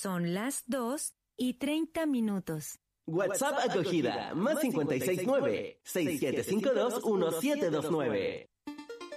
Son las 2:30. WhatsApp acogida, +569 6752 1729.